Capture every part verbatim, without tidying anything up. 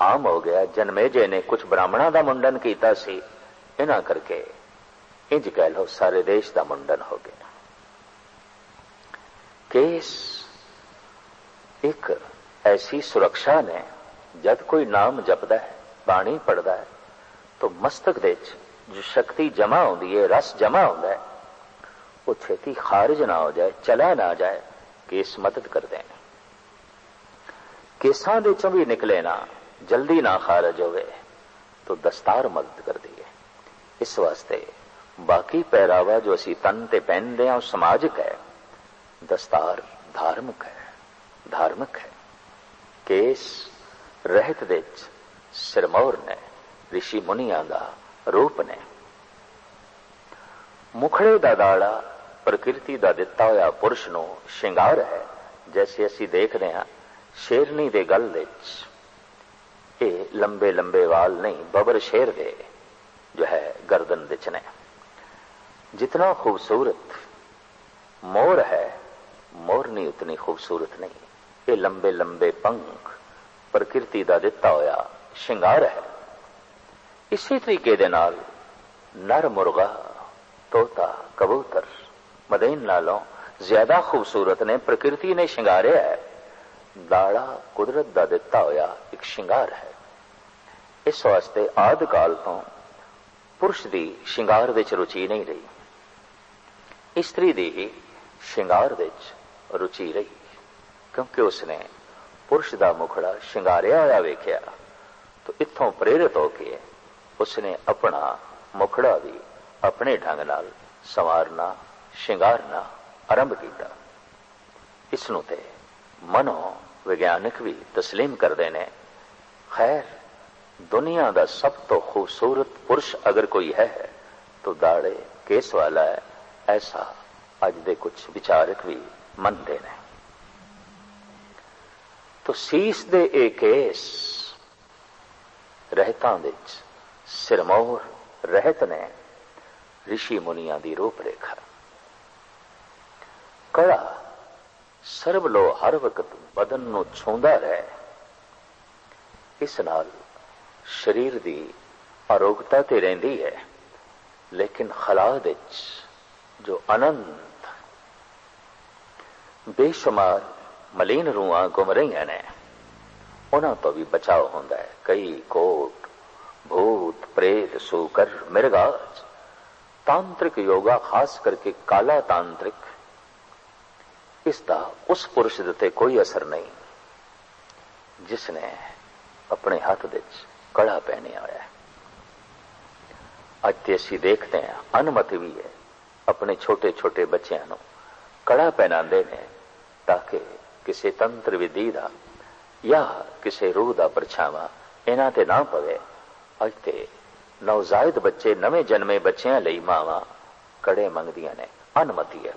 आम हो गया। जन्मेजे ने कुछ ब्राह्मणों का मुंडन किया सी, इन्हां करके इंज कह लो सारे देश का मुंडन हो गया। केस एक ऐसी सुरक्षा ने, जब कोई नाम जपदा है, बाणी पढ़ता है, तो मस्तक दे जो शक्ति जमा होती है, रस जमा होता है, वो छेती खारिज ना हो जाए, चला ना जाए। केस मदद करते हैं। केसां दे चों भी निकले ना, जल्दी ना खारिज होवे, तो दस्तार मदद करती है। इस वास्ते बाकी पहरावा जो असी तन ते पहनते हैं, समाजिक है, दस्तार धार्मिक है, धार्मिक है। केस रहत दे सिरमौर ने, ऋषि मुनिया का रूप ने। मुखड़े का दाड़ा प्रकृति का दिता होया पुरुष नूं श्रृंगार है। जैसे असी देखते हैं शेरनी दे गल विच ये लंबे लंबे वाल नहीं, बबर शेर दे जो है गर्दन विच ने। जितना खूबसूरत मोर है, मोरनी उतनी खूबसूरत नहीं। ये लंबे लंबे पंख प्रकृति का दिता होया श्रृंगार है। इसी तरीके दे नाल नर मुर्गा, तोता, कबूतर मदेन नालों ज्यादा खूबसूरत ने, प्रकृति ने श्रृंगारिया है। दाड़ा कुदरत का दिता होया एक श्रृंगार है। इस वास्ते आदि काल तो पुरुष की श्रृंगार विच रुचि नहीं रही, स्त्री की ही श्रृंगार विच रुचि रही, क्योंकि उसने पुरुष का मुखड़ा श्रृंगारिया होया वेख्या। तो इत्थों प्रेरित होके उसने अपना मुखड़ा भी अपने ढंग नाल संवारना, श्रृंगारना आरंभ किया। इसनूं ते मनो विज्ञानिक भी तस्लीम करते हैं। खैर, दुनिया का सब तो खूबसूरत पुरुष अगर कोई है तो दाड़े केस वाला है, ऐसा अज दे कुछ विचारक भी मनते हैं। तो सीस दे ए केस रहतां विच सिरमौर रहत ने ऋषि मुनिया की रूपरेखा। कड़ा सरबलो हर वक्त बदन नूं छूंदा रहे। इस नाल शरीर की आरोग्यता ते रहिंदी है, लेकिन खलाद विच जो अनंत बेशुमार मलीन रूहां घुम रही ने, उन्हां तो भी बचाव होंदा है। कई कोट भूत प्रेत सूकर मिर्गाज तांत्रिक योगा, खास करके काला तांत्रिक, इसका उस पुरुष दे कोई असर नहीं जिसने अपने हाथ विच कड़ा पहनिया होया है। अज ते असीं देखते हैं अनुमति भी है, अपने छोटे छोटे बच्चों को कड़ा पहनाते हैं ताकि किसी तंत्र विधि का या किसी रूह का परछावा इन्हां ते ना पवे। अज ते नवजायद बच्चे, नवे जन्मे बच्चों लई मावां कड़े मंगदियां ने, अनुमति है।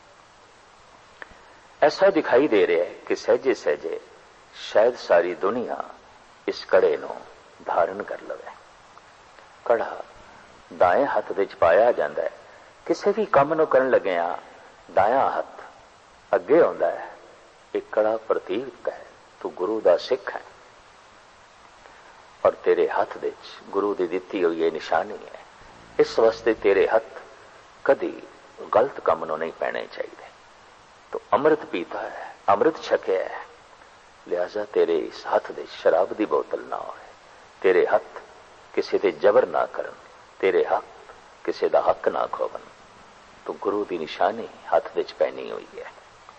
ऐसा दिखाई दे रहा है कि सहजे सहजे शायद सारी दुनिया इस कड़े नूं धारण कर लवे। कड़ा दाएं हथ विच पाया जाता है। किसी भी काम नूं करन लग्या दाया हथ अगे आउंदा है। एक कड़ा प्रतीक है तू गुरु दा सिख है और तेरे हाथ विच गुरु दी दित्ती हुई ये निशानी है। इस वास्ते तेरे हथ कदी गलत काम नूं नहीं पैने चाहिए। तो अमृत पीता है, अमृत छकिया है, लिहाजा तेरे इस हाथ विच शराब दी बोतल ना होए। तेरे हथ किसी ते जबर ना करन, तेरे हथ किसी दा हक ना खोवन। तो गुरु दी निशानी हाथ विच पहनी हुई है।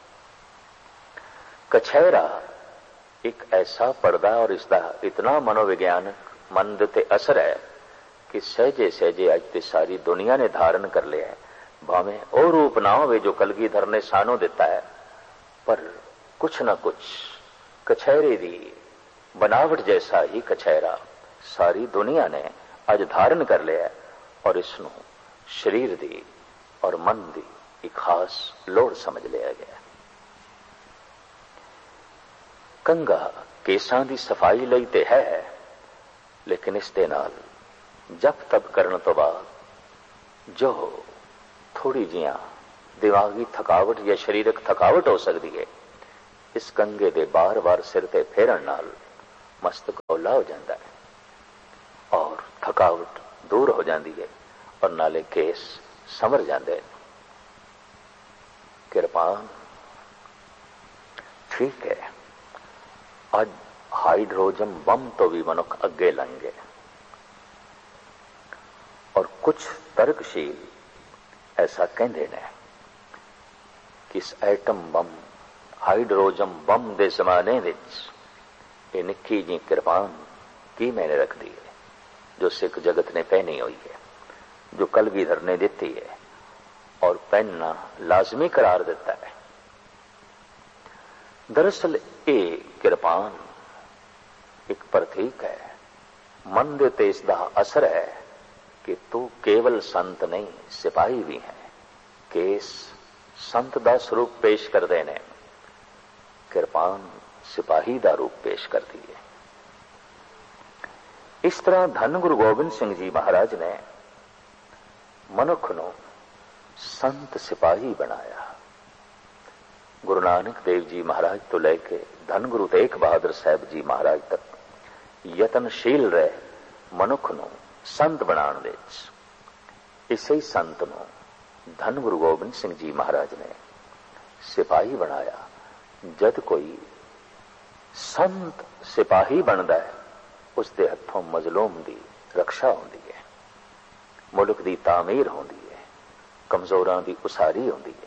कछहरा एक ऐसा पर्दा और इसका इतना मनोविज्ञानक मन ते असर है कि सहजे सहजे अज ते सारी दुनिया ने धारण कर लिया है। भावें ओ रूप ना हो जो कलगीधर ने सानू दिता है, पर कुछ न कुछ कछहरे दी बनावट जैसा ही कछहरा सारी दुनिया ने अज धारण कर लिया है और इसनू शरीर दी और मन दी एक खास लोड़ समझ लिया गया। कंगा केसां दी सफाई लई ते है, लेकिन इस दे नाल जप तप करने तो बाद जो थोड़ी जियां दिमागी थकावट या शरीरक थकावट हो सकती है, इस कंगे दे बार बार सिर ते फेरन नाल मस्तक हौला हो जाता है और थकावट दूर हो जाती है और नाले केस संवर जाते हैं। किरपान ठीक है, अज हाइड्रोजन बम तो भी मनुख अगे लंघे और कुछ तर्कशील ऐसा कहते हैं कि इस एटम बम हाइड्रोजन बम के जमाने ये निक्की जी किरपान की मैंने रख दी है जो सिख जगत ने पहनी हुई है, जो कलगीधर ने दी है और पहनना लाजमी करार देता है। दरअसल ये किरपान एक प्रतीक है, मन दे ते इसदा असर है कि तू केवल संत नहीं सिपाही भी है। केस संत दा स्वरूप पेश करते ने, किरपान सिपाही दा रूप पेश करती है। इस तरह धन गुरु गोबिंद सिंह जी महाराज ने मनुख नूं संत सिपाही बनाया। गुरु नानक देव जी महाराज तो लेके धन गुरु तेग बहादुर साहब जी महाराज तक यतनशील रहे मनुख नूं संत बनाने विच। इसे संत नूं धन गुरु गोबिंद सिंह जी महाराज ने सिपाही बनाया। जद कोई संत सिपाही बनता है उसके हथों मजलूम की रक्षा होती है, मुल्क की तामीर होती है, कमजोरां की उसारी होती है।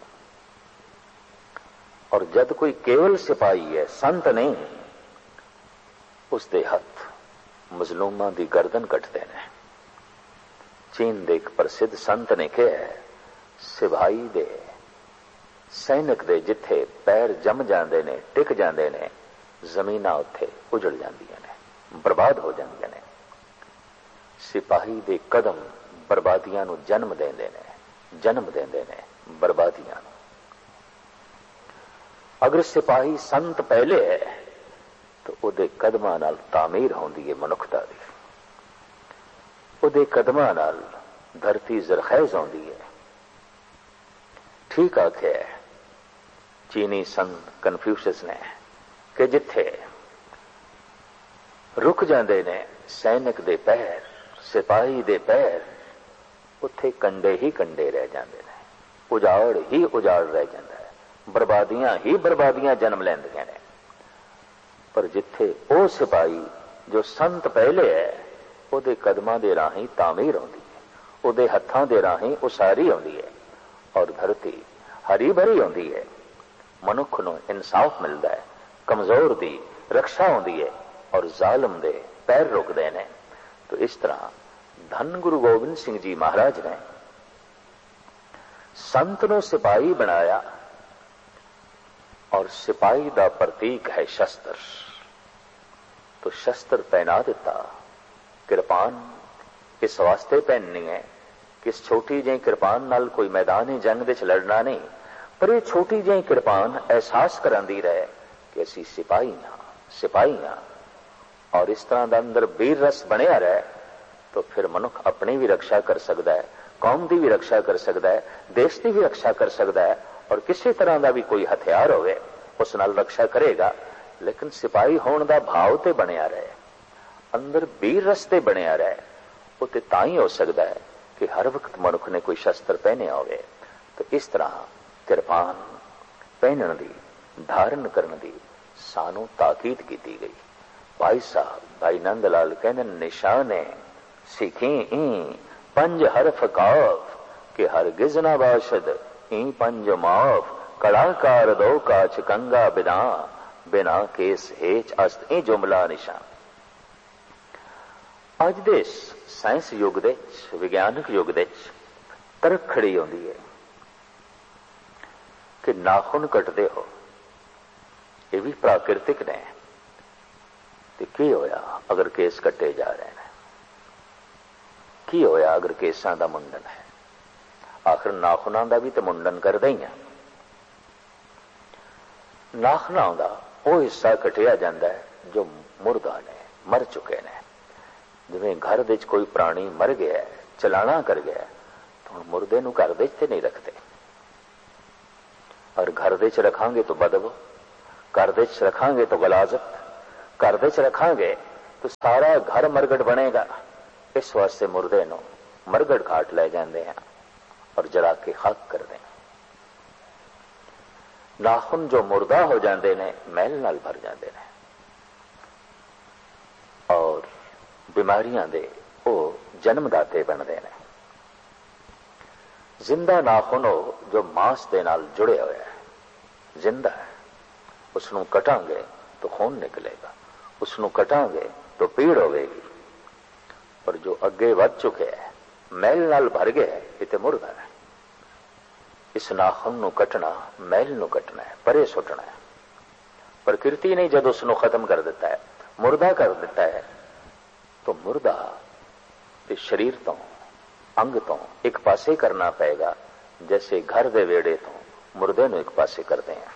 और जद कोई केवल सिपाही है संत नहीं, उसके हथ मजलूमां की गर्दन कटते हैं। चीन दे एक प्रसिद्ध संत ने कहा है, सिपाही दे सैनिक दे जिथे पैर जम जाते ने टिक जाते ने जमीना उत्थे उजड़ जांदियां ने, बर्बाद हो जांदियां ने। सिपाही दे कदम बर्बादियां नूं जन्म देंदे ने, जन्म देंदे ने बर्बादियां नूं। अगर सिपाही संत पहले है तो उहदे कदमां नाल तामीर होंदी है मनुखता दी, उहदे कदमां नाल धरती जरखैज होंदी है। ठीक आख्या है चीनी संत कन्फ्यूशियस ने कि जिथे रुक जाते ने सैनिक दे पैर, सिपाही दे पैर, उत्थे कंडे ही कंडे रह जाते हैं, उजाड़ ही उजाड़ रह जाता है, बर्बादियां ही बर्बादियां जन्म लैंदियां ने। पर जिथे वो सिपाही जो संत पहले है उहदे कदमां दे राही तामीर होंदी है, उहदे हत्थां दे राही उसारी होंदी है और धरती हरी भरी होंदी है। मनुख नूं इंसाफ मिलता है, कमजोर दी रक्षा होंदी है और जालिम दे पैर रुकते हैं। तो इस तरह धन गुरु गोबिंद सिंह जी महाराज ने संत नूं सिपाही बनाया और सिपाही दा प्रतीक है शस्त्र। तो शस्त्र पहना दिता। किरपान इस वास्ते पहननी है कि इस छोटी जी किरपान नाल कोई मैदान जंग विच लड़ना नहीं, पर यह छोटी जी किरपान एहसास करांदी रहे कि असी सिपाही हाँ, सिपाही हाँ। और इस तरह का अंदर वीर रस बनिया रहे तो फिर मनुख अपनी भी रक्षा कर सकता है, कौम की भी रक्षा कर सकता है, देश की भी रक्षा कर सकता है और किसी तरह का भी कोई हथियार होवे उस नाल रक्षा करेगा। लेकिन सिपाही होने का भाव तो बनिया रहे, अंदर वीर रस ते बनिया रहे, वो तो ताई हो सकता है कि हर वक्त मनुख ने कोई शस्त्र पहने होवे। तो इस तरह किरपान पहनने दी, धारण करने दी सानू ताकीद की गई। भाई साहब भाई नंद लाल कहने निशाने सीखी ई पंज हरफ काफ के हर गिजना बाशद ई पंज माफ कलाकार दो काच कंगा बिना बिना केस हेच अस्त ई जुमला निशान। अज दे साइंस युग दे विज्ञानक युग दे तरक खड़ी होंदी है कि नाखून कटते हो, ये भी प्राकृतिक ने, तो की होया अगर केस कटे जा रहे हैं, की होया अगर केसां दा मुंडन है। आखिर नाखूनां दा भी तो मुंडन करदे ही हैं। नाखूनां दा वो हिस्सा कटिया जाता है जो मुर्दा ने, मर चुके ने। जिवें घर विच कोई प्राणी मर गया है, चलाना कर गया है, तो हुण मुर्दे नूं घर विच ते नहीं रखते, और घर विच रखांगे तो बदबू, घर विच रखांगे तो गलाजत, घर विच रखांगे तो सारा घर मरगट बनेगा। इस वास्ते मुर्दे नूं मरगट घाट लै जांदे हैं और जला के खाक करते हैं। नाखून जो मुर्दा हो जाते ने मैल नाल भर जाते हैं और बीमारियां दे वो जन्मदाते बनते हैं। जिंदा नाखून हो जो मांस दे नाल जुड़े हुए है, जिंदा है, उसनों कटांगे तो खून निकलेगा, उसनों कटांगे तो पीड़ होगी। पर जो अगे वध चुके हैं, मैल नाल भर गए, इते मुर्दा है। इस नाखून नूं कटना, मैल नूं कटना है, परे सुटना है। प्रकृति ने जब उसनों खत्म कर दिता है, मुर्दा कर दिता है, तो मुर्दा ते शरीर तो अंग तो एक पासे करना पड़ेगा, जैसे घर दे वेड़े तो मुर्दे नूं एक पासे करते हैं।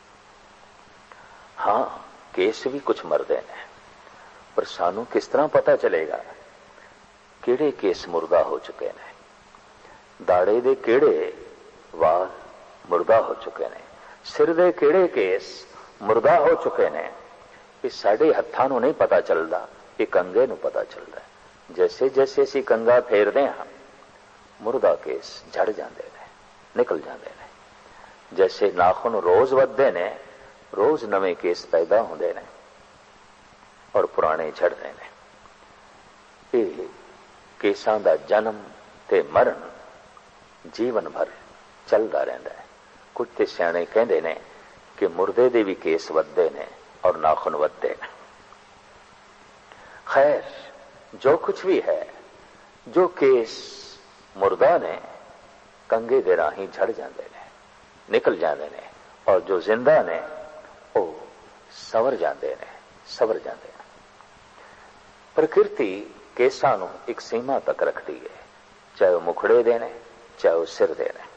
हाँ, केस भी कुछ मरदे ने, पर सानू किस तरह पता चलेगा किहड़े केस मुर्दा हो चुके ने? दाड़े दे किहड़े वाल मुर्दा हो चुके ने, सिर दे किहड़े केस मुर्दा हो चुके ने, ये साडे हत्थां नूं नहीं पता चलदा, ये कंगे नूं पता चलदा है। जैसे जैसे असीं कंगा फेरदे हां, मुर्दा केस झड़ जांदे ने, निकल जांदे ने। जैसे नाखून रोज वधदे ने, रोज नवे केस पैदा होंदे ने और पुराने झड़दे ने। ये केसां दा जन्म ते मरण जीवन भर चलदा रहिंदा है। कुछ ते सियाणे कहंदे ने कि मुर्दे दे भी केस वधदे ने और नाखून वधदे ने। खैर, जो कुछ भी है, जो केस मुर्दा ने कंगे दे राही झड़ जाते ने, निकल जाते ने, और जो जिंदा ने वो सवर जाते ने, सवर जाते हैं। प्रकृति केसां नूं एक सीमा तक रखती है, चाहे वो मुखड़े दे ने, चाहे वो सिर दे ने।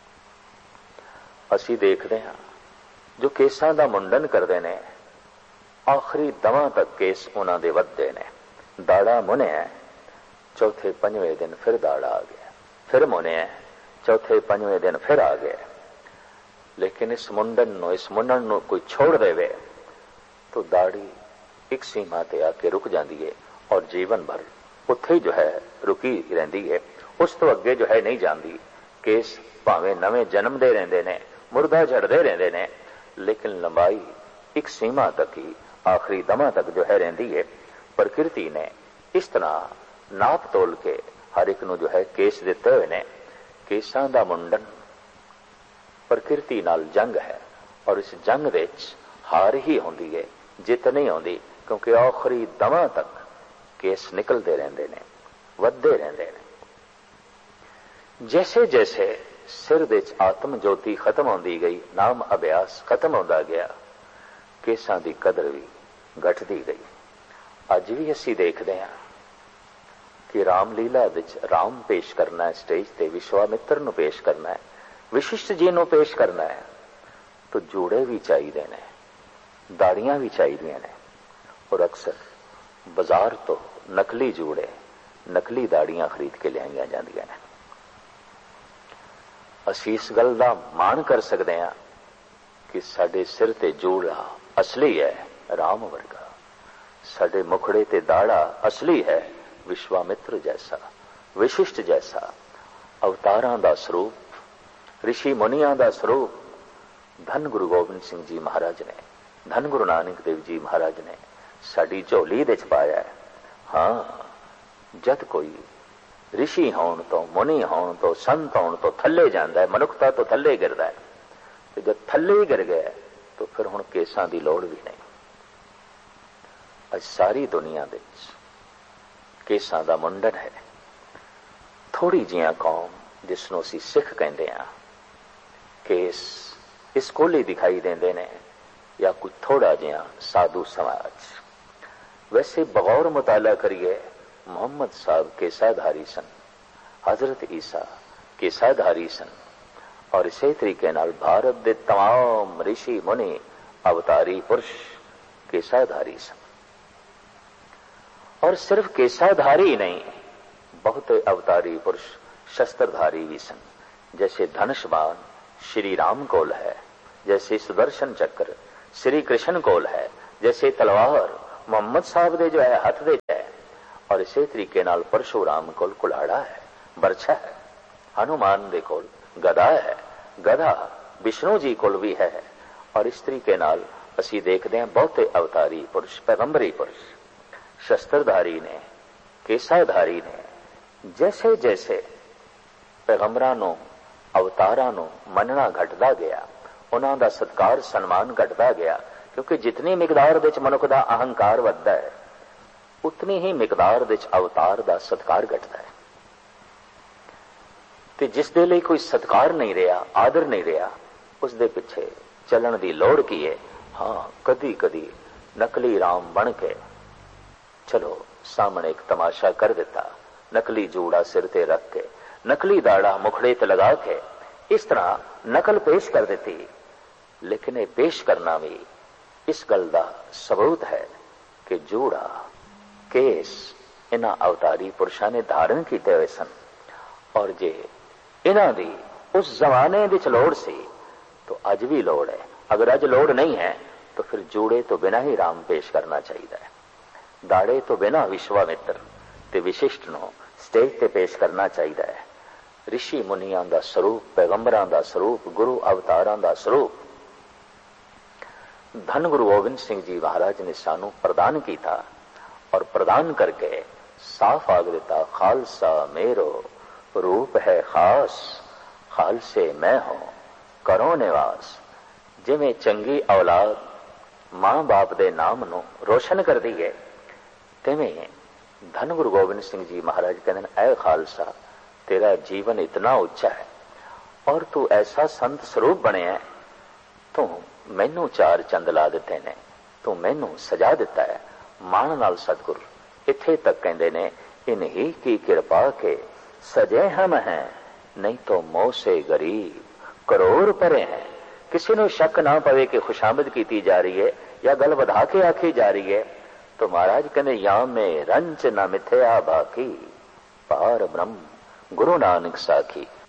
असीं देखते हैं जो केसां दा मुंडन करते ने, आखिरी दवा तक केस उन्हां दे वधदे ने। दाड़ा मुनिया, चौथे पंजवें दिन फिर दाड़ा आ गया, फिर मुनिया, चौथे पंजवें दिन फिर आ गया। लेकिन इस मुंडन नो इस मुंडन नो कोई छोड़ देवे तो दाढ़ी एक सीमा ते आके रुक जाती है और जीवन भर उत्थे जो है रुकी रहती है, उस तो अगे जो है नहीं जाती। केस भावें नवे जन्म दे रहंदे ने, मुर्दा झड़दे रहंदे ने, लेकिन लंबाई एक सीमा तक ही आखिरी दमा तक जो है रहती है। प्रकृति ने इस तरह नाप तोल के हर एक नूं जो है केस दिते हुए ने। केसां दा मुंडन प्रकृति नाल जंग है और इस जंग विच हार ही होंदी है, जित नहीं होंदी, क्योंकि आखिरी दमा तक केस निकलते रहंदे ने, वधदे रहंदे ने। जैसे जैसे सिर विच आत्म ज्योति खत्म होंदी गई, नाम अभ्यास खत्म होंदा गया, केसां दी कदर भी घटदी गई। अज भी असीं देखदे हां कि रामलीला विच राम पेश करना है, स्टेज ते विश्वामित्र नूं पेश करना है, विशिष्ट जी नूं पेश करना है, तो जूड़े भी चाहिए ने, दाड़ियां भी चाहिए ने, और अक्सर बाजार तो नकली जूड़े, नकली दाड़ियां खरीद के लियाईयां जांदियां ने। असीं इस गल दा माण कर सकते हैं कि साडे सिर ते जूड़ा असली है, राम वर्गा। साडे मुखड़े ते दाड़ा असली है, विश्वामित्र जैसा, विशिष्ट जैसा। अवतारां दा स्वरूप, ऋषि मुनियां दा स्वरूप धन गुरु गोबिंद सिंह जी महाराज ने, धन गुरु नानक देव जी महाराज ने साडी झोली दे च पाया है। हाँ, जद कोई ऋषि होण तो, मुनि होण तो, संत होण तो थल्ले जांदा है, मनुखता तो थल्ले गिरदा है, ते जद थल्ले ही गिर गया तो फिर हुण केसां दी लोड़ भी नहीं। अज सारी दुनिया विच केसां दा मुंडन है। थोड़ी जिहां कौम जिसनों असीं सिख कहंदे हां, केस इस कोले दिखाई देंदे ने, या कुछ थोड़ा जिहा साधु समाज। वैसे बगौर मुताला करिए, मोहम्मद साहब केसाधारी सन, हजरत ईसा केसाधारी सन, और इसे तरीके नाल भारत दे तमाम ऋषि मुनि अवतारी पुरुष केसाधारी सन। और सिर्फ केसाधारी नहीं, बहुत अवतारी पुरुष शस्त्रधारी भी सन। जैसे धनुष्बाण श्री राम कोल है, जैसे सुदर्शन चक्र श्री कृष्ण कोल है, जैसे तलवार ਮੁਹੰਮਦ ਸਾਹਿਬ ਦੇ ਜੋ ਹੈ ਹੱਥ ਦੇ ਹੈ, ਔਰ ਇਸੇ ਤਰੀਕੇ ਨਾਲ ਪਰਸ਼ੂਰਾਮ ਕੋਲ ਕੁਲਾੜਾ ਹੈ, ਬਰਛਾ ਹੈ, ਹਨੂਮਾਨ ਦੇ ਕੋਲ ਗਦਾ ਹੈ, ਗਦਾ ਵਿਸ਼ਨੂੰ ਜੀ ਕੋਲ ਵੀ ਹੈ। ਔਰ ਇਸ ਤਰੀਕੇ ਨਾਲ ਅਸੀਂ ਦੇਖਦੇ ਹਾਂ ਬਹੁਤੇ ਅਵਤਾਰੀ ਪੁਰਸ਼, ਪੈਗੰਬਰੀ ਪੁਰਸ਼ ਸ਼ਸਤਰਧਾਰੀ ਨੇ, ਕੇਸਾਧਾਰੀ ਨੇ। ਜੈਸੇ ਜੈਸੇ ਪੈਗੰਬਰਾਂ ਨੂੰ, ਅਵਤਾਰਾਂ ਨੂੰ ਮੰਨਣਾ ਘਟਦਾ ਗਿਆ, ਉਹਨਾਂ ਦਾ ਸਤਕਾਰ ਸਨਮਾਨ ਘਟਦਾ ਗਿਆ, ਕਿਉਂਕਿ ਜਿਤਨੀ ਮਿਕਦਾਰ ਵਿੱਚ ਮਨੁੱਖ ਦਾ ਅਹੰਕਾਰ ਵੱਧਦਾ ਹੈ, ਉਤਨੀ ਹੀ ਮਿਕਦਾਰ ਵਿੱਚ ਅਵਤਾਰ ਦਾ ਸਤਕਾਰ ਘਟਦਾ ਹੈ। ਤੇ ਜਿਸ ਦੇ ਲਈ ਕੋਈ ਸਤਕਾਰ ਨਹੀਂ ਰਿਹਾ, ਆਦਰ ਨਹੀਂ ਰਿਹਾ, ਉਸ ਦੇ ਪਿੱਛੇ ਚੱਲਣ ਦੀ ਲੋੜ ਕੀ ਹੈ? ਹਾਂ, ਕਦੀ ਕਦੀ ਨਕਲੀ ਰਾਮ ਬਣ ਕੇ ਚਲੋ ਸਾਹਮਣੇ ਇੱਕ ਤਮਾਸ਼ਾ ਕਰ ਦਿੱਤਾ, ਨਕਲੀ ਜੂੜਾ ਸਿਰ ਤੇ ਰੱਖ ਕੇ, ਨਕਲੀ ਦਾੜਾ ਮੁਖੜੇ ਤੇ ਲਗਾ ਕੇ ਇਸ ਤਰ੍ਹਾਂ ਨਕਲ ਪੇਸ਼ ਕਰ ਦਿੱਤੀ। ਲੇਕਿਨ ਇਹ ਪੇਸ਼ ਕਰਨਾ ਵੀ ਇਸ ਗੱਲ ਦਾ ਸਬੂਤ ਹੈ ਕਿ ਜੂੜਾ, ਕੇਸ ਇਹਨਾਂ ਅਵਤਾਰੀ ਪੁਰਸ਼ਾਂ ਨੇ ਧਾਰਨ ਕੀਤੇ ਹੋਏ ਸਨ। ਔਰ ਜੇ ਇਹਨਾਂ ਦੀ ਉਸ ਜ਼ਮਾਨੇ ਵਿੱਚ ਲੋੜ ਸੀ तो अज भी लोड़ है। अगर अज लोड़ नहीं है तो फिर जूड़े तो बिना ही राम पेश करना चाहिए, दाड़े तो बिना विश्वामित्र ते विशिष्ट नो स्टेज ते पेश करना चाहिए है। ऋषि मुनियां दा स्वरूप, पैगंबरां दा स्वरूप, गुरु अवतारां दा स्वरूप धन गुरु गोबिंद सिंह जी महाराज ने सानू प्रदान किया और प्रदान करके साफ आग दिता, खालसा मेरो रूप है खास, खालसे मैं हूं करो निवास। जिवें चंगी औलाद मां बाप दे नाम नू रोशन कर दी है, तिवें धन गुरु गोबिंद सिंह जी महाराज कहते हैं, ऐ खालसा तेरा जीवन इतना उच्चा है और तू ऐसा संत स्वरूप बने है, तू मैनू चार चंद ला दिते ने, तू मैनू सजा दिता है। मान नाल सतगुर इत्थे तक कहते ने, इन्हीं की कृपा के सजे हम हैं, नहीं तो मोह से गरीब करोड़ परे हैं। किसी को शक ना पवे कि खुशामद की जा रही है या गल वधा के आखी जा रही है, तो महाराज कहते या में रंच न मिथया बाकी, पार ब्रह्म गुरु नानक साखी।